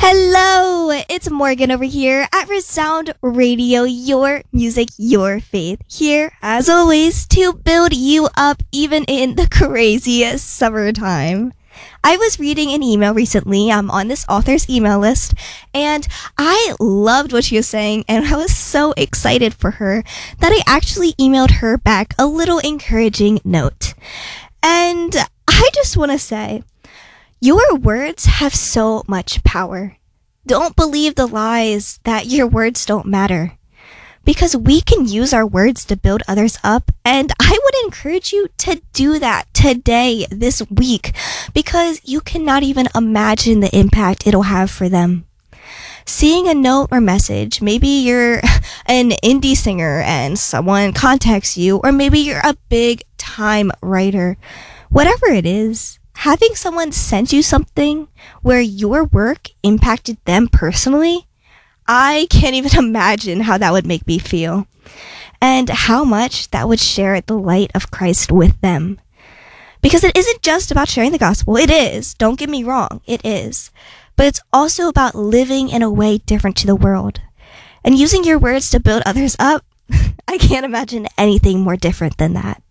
Hello, it's Morgan over here at Resound Radio, your music, your faith. Here, as always, to build you up even in the craziest summertime. I was reading an email recently. I'm on this author's email list, and I loved what she was saying, and I was so excited for her that I actually emailed her back a little encouraging note. And I just want to say, your words have so much power. Don't believe the lies that your words don't matter. Because we can use our words to build others up, and I would encourage you to do that today, this week, because you cannot even imagine the impact it'll have for them. Seeing a note or message, maybe you're an indie singer and someone contacts you, or maybe you're a big time writer. Whatever it is, having someone send you something where your work impacted them personally, I can't even imagine how that would make me feel, and how much that would share the light of Christ with them. Because it isn't just about sharing the gospel. It is. Don't get me wrong. It is. But it's also about living in a way different to the world. And using your words to build others up, I can't imagine anything more different than that.